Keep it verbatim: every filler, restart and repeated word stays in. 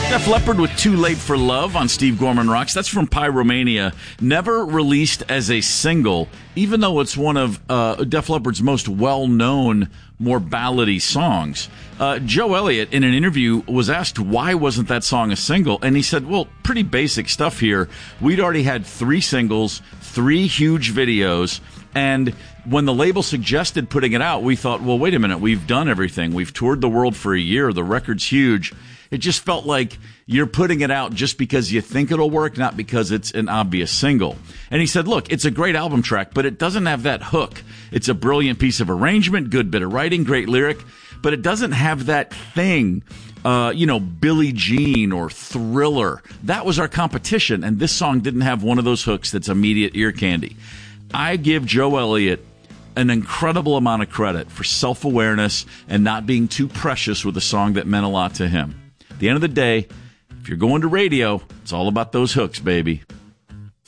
Def Leppard with Too Late for Love on Steve Gorman Rocks. That's from Pyromania. Never released as a single, even though it's one of uh, Def Leppard's most well-known, more ballady songs. Uh, Joe Elliott, in an interview, was asked why wasn't that song a single, and he said, well, pretty basic stuff here. We'd already had three singles, three huge videos, and when the label suggested putting it out, we thought, well, wait a minute, we've done everything. We've toured the world for a year. The record's huge. It just felt like you're putting it out just because you think it'll work, not because it's an obvious single. And he said, look, it's a great album track, but it doesn't have that hook. It's a brilliant piece of arrangement, good bit of writing, great lyric, but it doesn't have that thing, uh, you know, Billie Jean or Thriller. That was our competition, and this song didn't have one of those hooks that's immediate ear candy. I give Joe Elliott an incredible amount of credit for self-awareness and not being too precious with a song that meant a lot to him. At the end of the day, if you're going to radio, it's all about those hooks, baby.